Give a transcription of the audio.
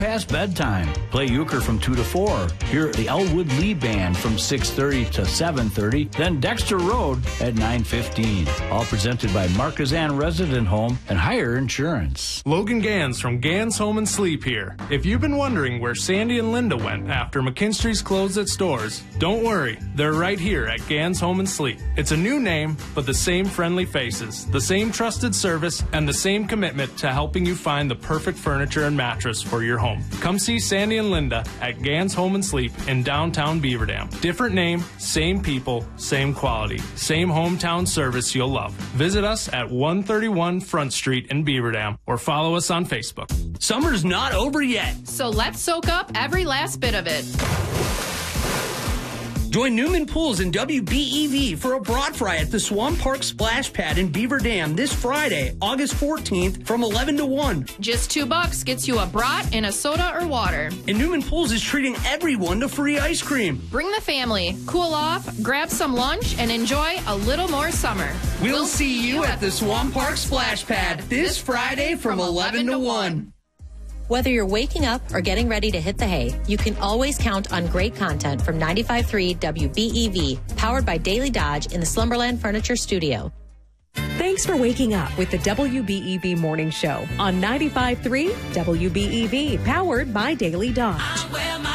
past bedtime. Play euchre from 2 to 4. Hear the Elwood Lee Band from 6:30 to 7:30. Then Dexter Road at 9:15. All presented by Marquezan Resident Home and Hire Insurance. Logan Gans from Gans Home and Sleep here. If you've been wondering where Sandy and Linda went after McKinstry's closed its doors, don't worry. They're right here at Gans Home and Sleep. It's a new name, but the same friendly faces, the same trusted service, and the same commitment to helping you find the perfect furniture and mattress for your home. Come see Sandy and Linda at Gans Home and Sleep in downtown Beaver Dam. Different name, same people, same quality, same hometown service you'll love. Visit us at 131 Front Street in Beaver Dam or follow us on Facebook. Summer's not over yet. So let's soak up every last bit of it. Join Newman Pools and WBEV for a brat fry at the Swamp Park Splash Pad in Beaver Dam this Friday, August 14th from 11 to 1. Just $2 gets you a brat and a soda or water. And Newman Pools is treating everyone to free ice cream. Bring the family, cool off, grab some lunch, and enjoy a little more summer. We'll see you at the Swamp Park Splash Pad this Friday from 11 to 1. Whether you're waking up or getting ready to hit the hay, you can always count on great content from 95.3 WBEV, powered by Daily Dodge in the Slumberland Furniture Studio. Thanks for waking up with the WBEV Morning Show on 95.3 WBEV, powered by Daily Dodge.